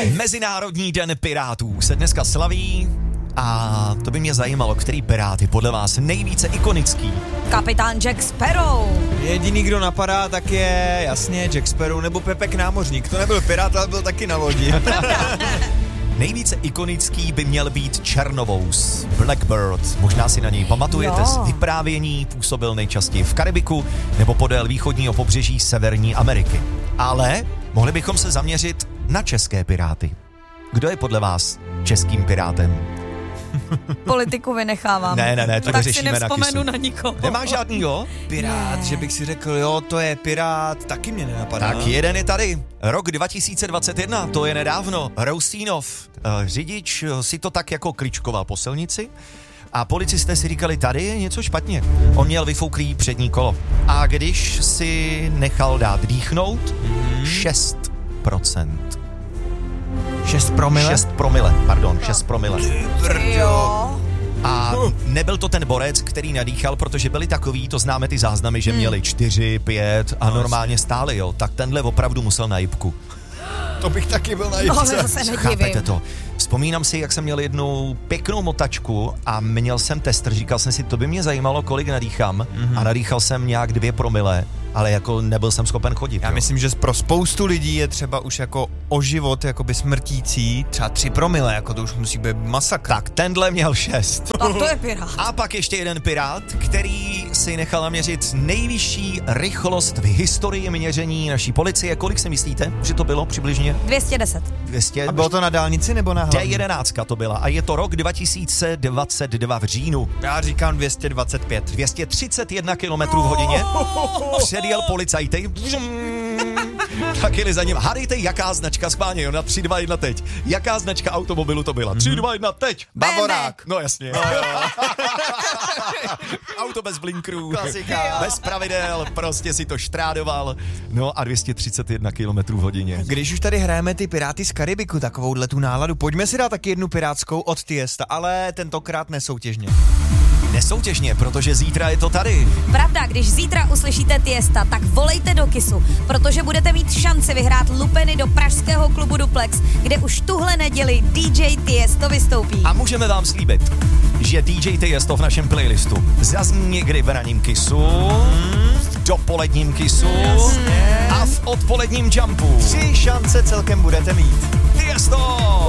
Mezinárodní den pirátů se dneska slaví a to by mě zajímalo, který pirát je podle vás nejvíce ikonický. Kapitán Jack Sparrow. Jediný, kdo napadá, tak je jasně Jack Sparrow nebo Pepek námořník. To nebyl pirát, ale byl taky na lodi. Nejvíce ikonický by měl být Černovous, Blackbird. Možná si na něj pamatujete z vyprávění, působil nejčastěji v Karibiku nebo podél východního pobřeží Severní Ameriky. Ale mohli bychom se zaměřit na české piráty. Kdo je podle vás českým pirátem? Politiku vynechávám. Ne, to tak řešíme si nevzpomenu na Kissu. na nikoho. Nemá žádnýho? Pirát, Ne. že bych si řekl, jo, to je pirát, taky mě nenapadá. Tak jeden je tady. Rok 2021, to je nedávno. Roustínov, řidič si to tak jako kličkoval po silnici a policisté si říkali, tady je něco špatně. On měl vyfouklý přední kolo. A když si nechal dát dýchnout, 6%. 6 promile? 6 promile. Jo. A nebyl to ten borec, který nadýchal, protože byli takový, to známe ty záznamy, že měli 4, 5 a normálně stáli, jo. Tak tenhle opravdu musel na jipku. To bych taky byl na No, jipce. ale se Chápete nedivím. to? Vzpomínám si, jak jsem měl jednu pěknou motačku a měl jsem tester, říkal jsem si, to by mě zajímalo, kolik nadýchám a nadýchal jsem nějak 2 promile, ale jako nebyl jsem schopen chodit. Já jo. myslím, že pro spoustu lidí je třeba už jako o život jakoby smrtící, třeba 3 promile, jako to už musí být masakr. Tak tenhle měl 6. Tak to je pirát. A pak ještě jeden pirát, který si nechal naměřit nejvyšší rychlost v historii měření naší policie. Kolik si myslíte, že to bylo přibližně? 210. 200? A bylo to na dálnici nebo na hlavní? D11 to byla a je to rok 2022 v říjnu. Já říkám 225. 231 km v hodině. Předjel policajty. Tak jeli za ním. Hádejte, jaká značka, schválně, jo, na 3, 2, 1 teď. Jaká značka automobilu to byla? 3, 2, 1 teď. Bavorák. No jasně. Auto bez blinkrů. Klasika. Bez pravidel, prostě si to štrádoval. No a 231 km v hodině. Když už tady hrajeme ty Piráty z Karibiku, takovouhle tu náladu, pojďme si dát taky jednu pirátskou od Tiesta, ale tentokrát nesoutěžně. Nesoutěžně, protože zítra je to tady. Pravda, když zítra uslyšíte Tiesta, tak volejte do Kissu, protože budete mít šanci vyhrát lupeny do pražského klubu Duplex, kde už tuhle neděli DJ Tiesto vystoupí. A můžeme vám slíbit, že DJ Tiesto v našem playlistu zazní někdy v ranním Kissu, v dopoledním Kissu a v odpoledním Jumpu. 3 šance celkem budete mít. Tiesto!